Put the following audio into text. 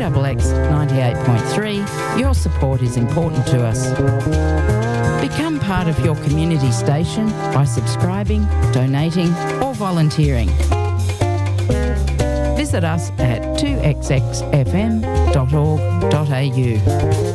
2XX 98.3, your support is important to us. Become part of your community station by subscribing, donating or volunteering. Visit us at 2xxfm.org.au.